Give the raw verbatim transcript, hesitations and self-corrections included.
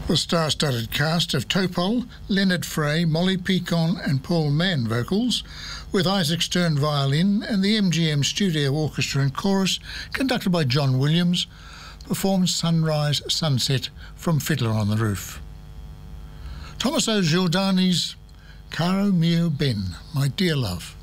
The star-studded cast of Topol, Leonard Frey, Molly Picon and Paul Mann vocals, with Isaac Stern violin and the M G M Studio Orchestra and Chorus, conducted by John Williams, performed Sunrise Sunset from Fiddler on the Roof. Tommaso Giordani's Caro Mio Ben, My Dear Love.